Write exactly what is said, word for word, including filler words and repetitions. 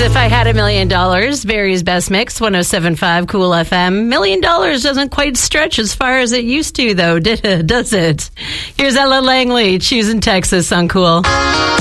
If I Had a Million Dollars, Barry's Best Mix, one oh seven point five Cool F M. Million dollars doesn't quite stretch as far as it used to, though, did it? Does it? Here's Ella Langley, Choosing Texas on Cool.